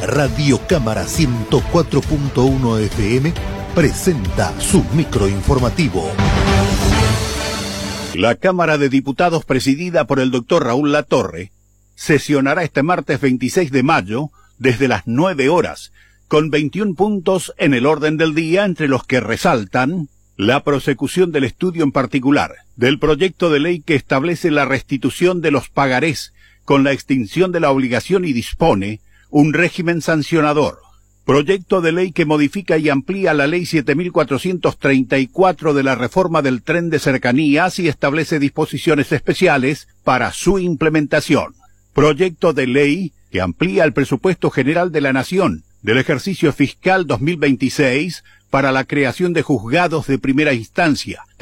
Radio Cámara 104.1 FM presenta su microinformativo. La Cámara de Diputados, presidida por el doctor Raúl Latorre, sesionará este martes 26 de mayo desde las 9 horas, con 21 puntos en el orden del día, entre los que resaltan la prosecución del estudio en particular del proyecto de ley que establece la restitución de los pagarés con la extinción de la obligación y dispone un régimen sancionador. Proyecto de ley que modifica y amplía la ley 7434 de la reforma del tren de cercanías y establece disposiciones especiales para su implementación. Proyecto de ley que amplía el presupuesto general de la Nación del ejercicio fiscal 2026 para la creación de juzgados de primera instancia,